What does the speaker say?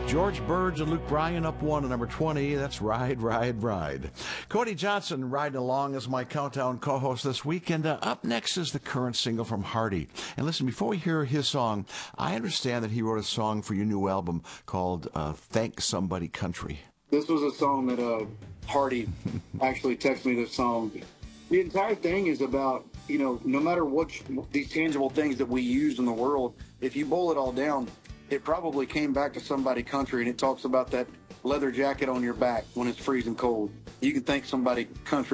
George Burge and Luke Bryan up 1 to number 20. That's Ride, Ride, Ride. Cody Johnson riding along as my countdown co-host this week. And up next is the current single from Hardy. And listen, before we hear his song, I understand that he wrote a song for your new album called Thank Somebody Country. This was a song that Hardy actually texted me this song. The entire thing is about, no matter what these tangible things that we use in the world, if you boil it all down, it probably came back to somebody country, and it talks about that leather jacket on your back when it's freezing cold. You can thank somebody country